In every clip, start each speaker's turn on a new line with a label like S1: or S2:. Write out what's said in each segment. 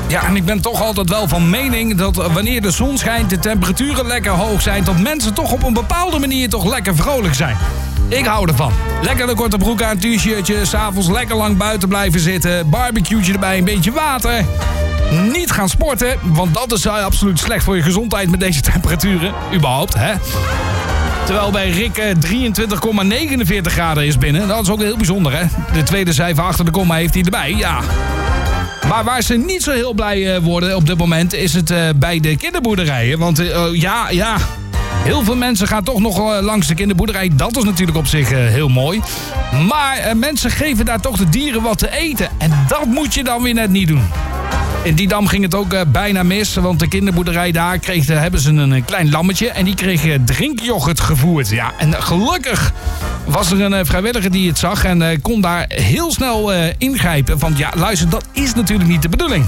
S1: Ja, en ik ben toch altijd wel van mening dat wanneer de zon schijnt, de temperaturen lekker hoog zijn, dat mensen toch op een bepaalde manier toch lekker vrolijk zijn. Ik hou ervan. Lekker de korte broek aan, t-shirtje, 's avonds lekker lang buiten blijven zitten, barbecue'tje erbij, een beetje water. Niet gaan sporten, want dat is absoluut slecht voor je gezondheid met deze temperaturen. Überhaupt, hè? Terwijl bij Rick 23,49 graden is binnen. Dat is ook heel bijzonder, hè? De tweede cijfer achter de komma heeft hij erbij, ja. Maar waar ze niet zo heel blij worden op dit moment is het bij de kinderboerderijen. Want ja, heel veel mensen gaan toch nog langs de kinderboerderij. Dat is natuurlijk op zich heel mooi. Maar mensen geven daar toch de dieren wat te eten. En dat moet je dan weer net niet doen. In Didam ging het ook bijna mis, want de kinderboerderij daar hebben ze een klein lammetje en die kreeg drinkyoghurt gevoerd. Ja, en gelukkig was er een vrijwilliger die het zag en kon daar heel snel ingrijpen. Want ja, luister, dat is natuurlijk niet de bedoeling.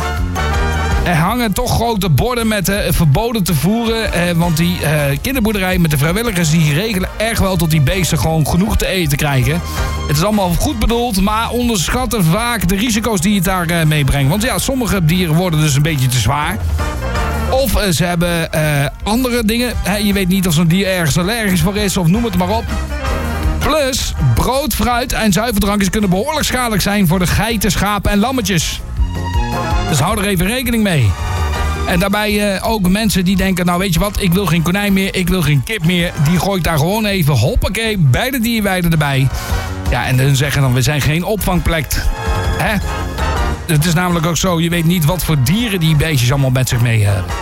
S1: Er hangen toch grote borden met verboden te voeren. Want die kinderboerderij met de vrijwilligers die regelen erg wel tot die beesten gewoon genoeg te eten krijgen. Het is allemaal goed bedoeld, maar onderschatten vaak de risico's die het daar meebrengt. Want ja, sommige dieren worden dus een beetje te zwaar. Of ze hebben andere dingen. Je weet niet of zo'n dier ergens allergisch voor is of noem het maar op. Plus, brood, fruit en zuiveldrankjes kunnen behoorlijk schadelijk zijn voor de geiten, schapen en lammetjes. Dus hou er even rekening mee. En daarbij ook mensen die denken, nou weet je wat, ik wil geen konijn meer, ik wil geen kip meer. Die gooit daar gewoon even, hoppakee, bij de dierweide erbij. Ja, en dan zeggen dan, we zijn geen opvangplek. Hè? Het is namelijk ook zo, je weet niet wat voor dieren die beestjes allemaal met zich mee hebben.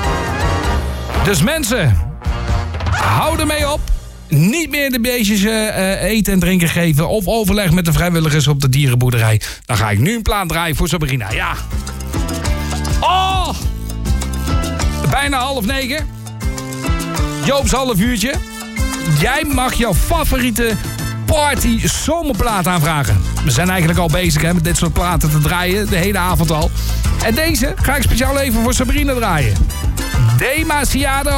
S1: Dus mensen, hou ermee op. Niet meer de beestjes eten en drinken geven. Of overleg met de vrijwilligers op de dierenboerderij. Dan ga ik nu een plaat draaien voor Sabrina. Ja. Oh! Bijna 8:30. Joop's half uurtje. Jij mag jouw favoriete party zomerplaat aanvragen. We zijn eigenlijk al bezig met dit soort platen te draaien. De hele avond al. En deze ga ik speciaal even voor Sabrina draaien. Demasiado.